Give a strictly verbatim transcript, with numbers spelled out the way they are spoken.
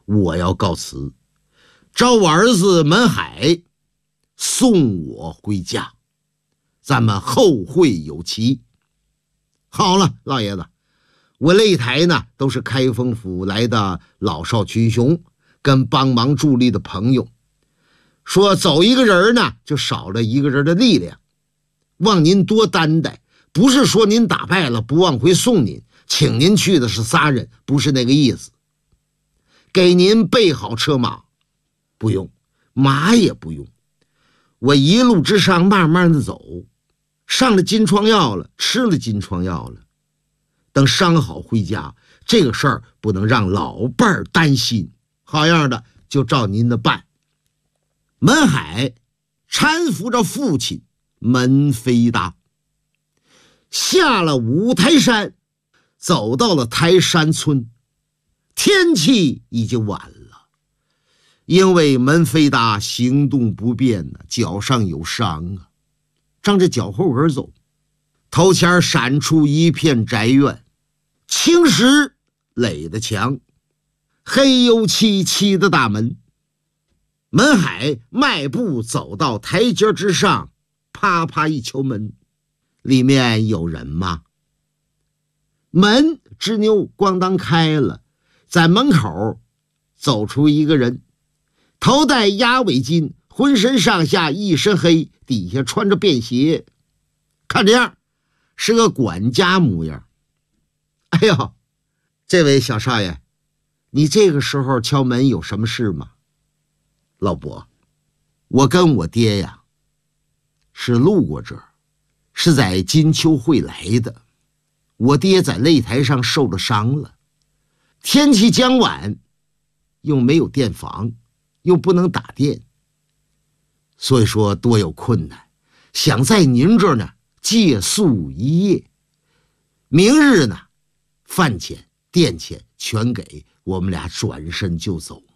我要告辞，找我儿子门海送我回家，咱们后会有期。好了，老爷子，我擂台呢都是开封府来的老少群雄跟帮忙助力的朋友，说走一个人呢就少了一个人的力量，望您多担待，不是说您打败了不往回送您，请您去的是仨人，不是那个意思。给您备好车马，不用，马也不用，我一路之上慢慢的走，上了金疮药了，吃了金疮药了，等伤好回家，这个事儿不能让老伴儿担心，好样的，就照您的办。门海搀扶着父亲门飞达，下了五台山，走到了台山村。天气已经晚了，因为门飞达行动不便呢，脚上有伤啊，仗着脚后跟走。头前闪出一片宅院，青石垒的墙，黑油漆漆的大门。门海迈步走到台阶之上，啪啪一敲门，里面有人吗？门吱扭咣当开了，在门口走出一个人，头戴鸭尾巾，浑身上下一身黑，底下穿着便鞋，看这样是个管家模样。哎呦，这位小少爷，你这个时候敲门有什么事吗？老伯，我跟我爹呀是路过这儿，是在金秋会来的。我爹在擂台上受了伤了，天气将晚，又没有电房，又不能打电，所以说多有困难，想在您这儿呢借宿一夜，明日呢饭钱电钱全给，我们俩转身就走。